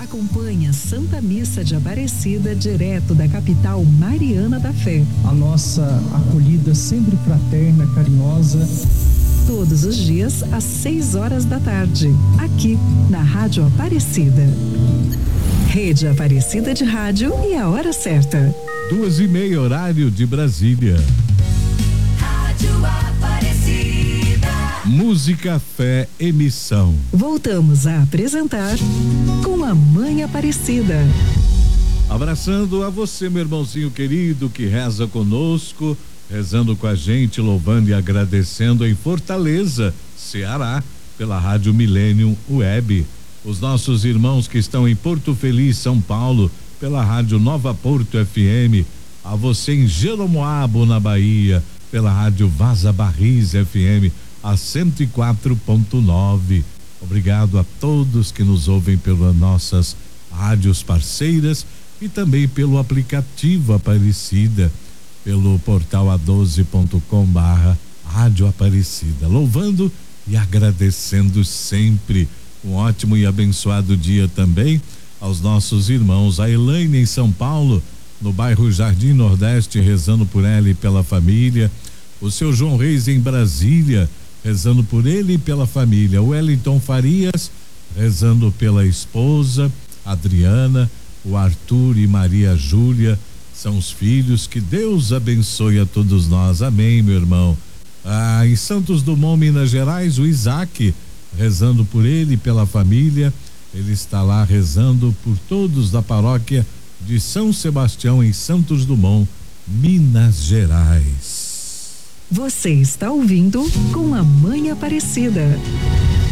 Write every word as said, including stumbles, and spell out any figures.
Acompanhe a Santa Missa de Aparecida direto da capital mariana da fé. A nossa acolhida sempre fraterna, carinhosa. Todos os dias às seis horas da tarde, aqui na Rádio Aparecida. Rede Aparecida de Rádio e a hora certa. Duas e meia, horário de Brasília. Rádio Aparecida. Música, fé, emissão. Voltamos a apresentar Com a Mãe Aparecida. Abraçando a você, meu irmãozinho querido, que reza conosco, rezando com a gente, louvando e agradecendo em Fortaleza, Ceará, pela Rádio Millennium Web. Os nossos irmãos que estão em Porto Feliz, São Paulo, pela Rádio Nova Porto F M. A você em Jeromoabo, na Bahia, pela Rádio Vaza Barris F M, a cento e quatro ponto nove. Obrigado a todos que nos ouvem pelas nossas rádios parceiras e também pelo aplicativo Aparecida, pelo portal a doze ponto com barra Rádio Aparecida, louvando e agradecendo sempre. Um ótimo e abençoado dia também aos nossos irmãos. A Elaine em São Paulo, no bairro Jardim Nordeste, rezando por ela e pela família. O seu João Reis em Brasília, rezando por ele e pela família. O Wellington Farias, rezando pela esposa Adriana. O Arthur e Maria Júlia são os filhos. Que Deus abençoe a todos nós. Amém, meu irmão. Ah, em Santos Dumont, Minas Gerais, o Isaac, rezando por ele e pela família. Ele está lá rezando por todos da paróquia de São Sebastião, em Santos Dumont, Minas Gerais. Você está ouvindo Com a Mãe Aparecida.